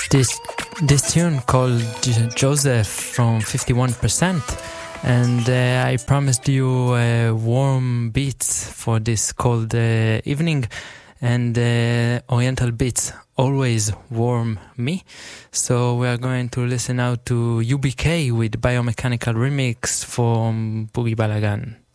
This tune called Joseph from 51%, and I promised you warm beats for this cold evening, and Oriental beats always warm me. So we are going to listen now to UBK with Biomechanical Remix from Boogie Balagan.